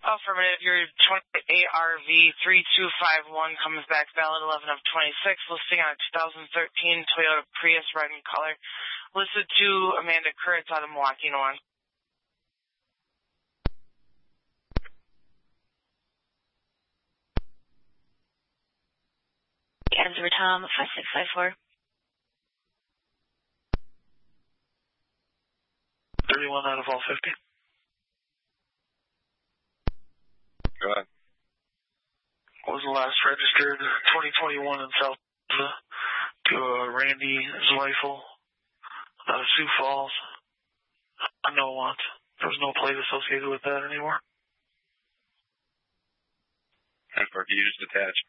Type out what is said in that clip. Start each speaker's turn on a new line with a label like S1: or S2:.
S1: Affirmative, your 28RV3251 comes back valid 11 of 26, listing on a 2013 Toyota Prius red in color. Listed to Amanda Kurtz out of Milwaukee, North.
S2: Adams over Tom, 5654.
S3: 31 out of all 50.
S4: Go ahead.
S3: What was the last registered? 2021 in South to Randy Zweifel out of Sioux Falls. No want. There was no plate associated with that anymore.
S4: Or you just attached?